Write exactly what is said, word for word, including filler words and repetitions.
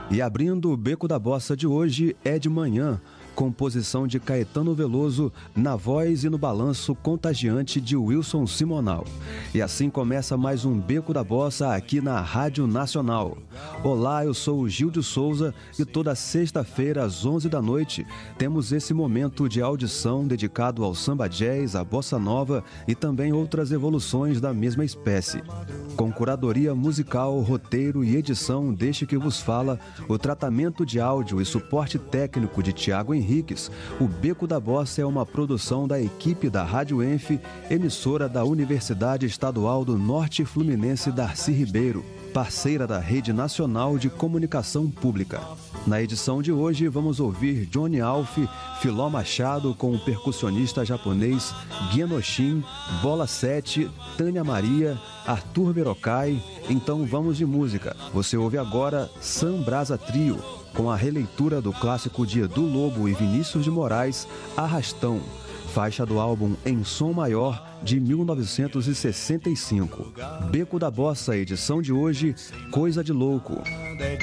E abrindo o Beco da Bossa de hoje é De Manhã, composição de Caetano Veloso, na voz e no balanço contagiante de Wilson Simonal. E assim começa mais um Beco da Bossa aqui na Rádio Nacional. Olá, eu sou o Gil de Souza e toda sexta-feira às onze da noite temos esse momento de audição dedicado ao samba jazz, à bossa nova e também outras evoluções da mesma espécie. Com curadoria musical, roteiro e edição deste que vos fala, o tratamento de áudio e suporte técnico de Tiago Henriques, o Beco da Bossa é uma produção da equipe da Rádio Enf, emissora da Universidade Estadual do Norte Fluminense Darcy Ribeiro, parceira da Rede Nacional de Comunicação Pública. Na edição de hoje vamos ouvir Johnny Alf, Filó Machado com o percussionista japonês Genoshin, Bola sete, Tânia Maria, Arthur Verocai. Então vamos de música. Você ouve agora Sam Brasa Trio, com a releitura do clássico de Edu Lobo e Vinícius de Moraes, Arrastão, faixa do álbum Em Som Maior, de mil novecentos e sessenta e cinco. Beco da Bossa, edição de hoje, Coisa de Louco.